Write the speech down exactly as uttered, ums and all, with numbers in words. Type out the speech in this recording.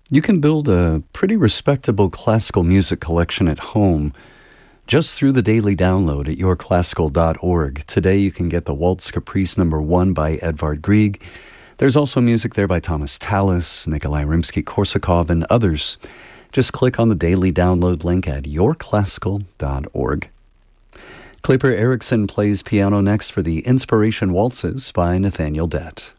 You can build a pretty respectable classical music collection at home just through the daily download at your classical dot org. Today you can get the Waltz Caprice number one by Edvard Grieg. There's also music there by Thomas Tallis, Nikolai Rimsky-Korsakov, and others. Just click on the daily download link at your classical dot org. Clipper Erickson plays piano next for the Inspiration Waltzes by Nathaniel Dett.